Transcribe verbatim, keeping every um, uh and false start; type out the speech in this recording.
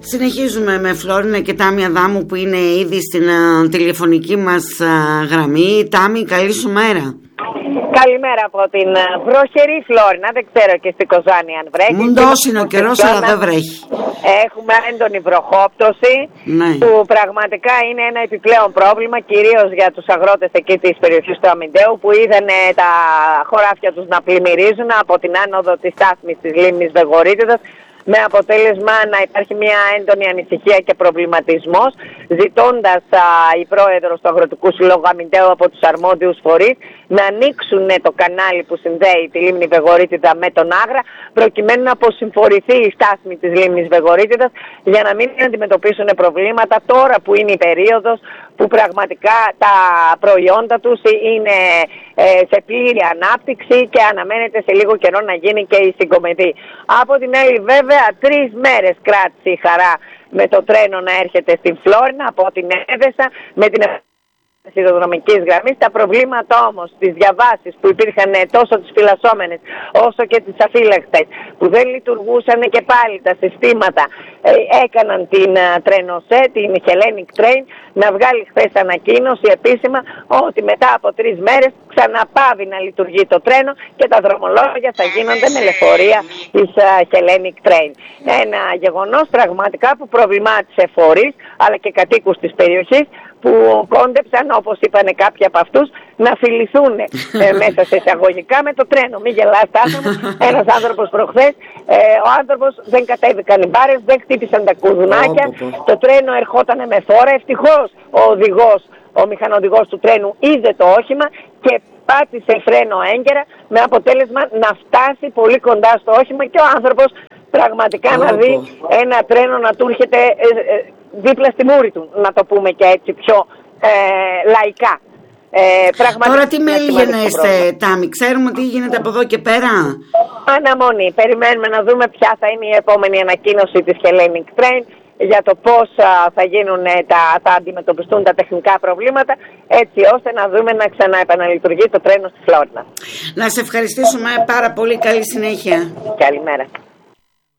Συνεχίζουμε με Φλόρινα και Τάμι Αδάμου που είναι ήδη στην α, τηλεφωνική μας α, γραμμή. Τάμι, καλή σου μέρα. Καλημέρα από την βροχερή Φλόρινα. Δεν ξέρω και στην Κοζάνη αν βρέχει. Μουντός είναι ο καιρός, αλλά δεν βρέχει. Έχουμε έντονη βροχόπτωση, ναι. που πραγματικά είναι ένα επιπλέον πρόβλημα, κυρίως για τους αγρότες εκεί της περιοχής του Αμυντέου, που είδαν τα χωράφια τους να πλημμυρίζουν από την άνοδο της στάθμης της λίμνης Βεγορίτιδας, με αποτέλεσμα να υπάρχει μια έντονη ανησυχία και προβληματισμός, ζητώντας α, η πρόεδρος του Αγροτικού Συλλόγου Αμυντέου από τους αρμόδιους φορείς να ανοίξουν το κανάλι που συνδέει τη λίμνη Βεγορίτιδα με τον Άγρα, προκειμένου να αποσυμφορηθεί η στάθμη της λίμνης Βεγορίτιδας, για να μην αντιμετωπίσουν προβλήματα τώρα που είναι η περίοδος που πραγματικά τα προϊόντα τους είναι ε, σε πλήρη ανάπτυξη και αναμένεται σε λίγο καιρό να γίνει και η συγκομιδή. Από την άλλη βέβαια τρεις μέρες κράτησε η χαρά με το τρένο να έρχεται στην Φλόρινα από την Έδεσα με την σιδηροδρομικής γραμμής. Τα προβλήματα όμως, τις διαβάσεις που υπήρχαν τόσο τις φυλασσόμενες όσο και τις αφύλακτες, που δεν λειτουργούσαν και πάλι τα συστήματα, ε, έκαναν την uh, τρένοσέ, την Hellenic Train, να βγάλει χθες ανακοίνωση επίσημα ότι μετά από τρεις μέρες ξαναπάβει να λειτουργεί το τρένο και τα δρομολόγια θα γίνονται με λεωφορεία της uh, Hellenic Train. Ένα γεγονός πραγματικά που προβλημάτισε φορείς αλλά και κατοίκους της περιοχής, που κόντεψαν, όπως είπαν κάποιοι από αυτούς, να φιληθούν ε, μέσα σε εισαγωγικά με το τρένο. Μην γελάς, Τάσο μου. Ένας άνθρωπος προχθές, ε, ο άνθρωπος δεν κατέβηκαν οι μπάρες, δεν χτύπησαν τα κουδουνάκια. Το τρένο ερχόταν με φόρα. Ευτυχώς ο οδηγός, ο μηχανοδηγός του τρένου είδε το όχημα και πάτησε φρένο έγκαιρα, με αποτέλεσμα να φτάσει πολύ κοντά στο όχημα και ο άνθρωπος πραγματικά να δει ένα τρένο να του έρχεται ε, ε, δίπλα στη μούρη του, να το πούμε και έτσι πιο ε, λαϊκά. Ε, Τώρα τι με λυγενέστε, Τάμι, ξέρουμε τι γίνεται από εδώ και πέρα. Αναμονή, περιμένουμε να δούμε ποια θα είναι η επόμενη ανακοίνωση της Hellenic Train για το πώς α, θα γίνουν, τα, θα αντιμετωπιστούν τα τεχνικά προβλήματα, έτσι ώστε να δούμε να ξαναεπαναλειτουργεί το τρένο στη Φλόρινα. Να σε ευχαριστήσουμε πάρα πολύ, καλή συνέχεια. Καλημέρα.